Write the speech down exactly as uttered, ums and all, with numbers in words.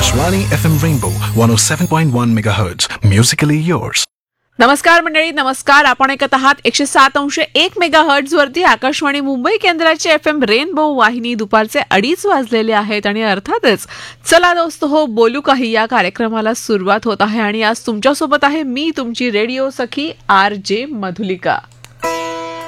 Akashvani F M Rainbow one oh seven point one megahertz. Musically yours. नमस्कार मंडळी, नमस्कार. आपण ऐकत आहात एकशे सात अंश एक मेगा हर्ट्झ वरती आकाशवाणी मुंबई केंद्राची एफ एम रेनबो वाहिनी. दुपारचे अडीच वाजलेले आहेत आणि अर्थातच चला दोस्त हो बोलू काही या कार्यक्रमाला सुरुवात होत आहे. आणि आज तुमच्यासोबत आहे मी तुमची रेडिओ सखी आर जे मधुलिका.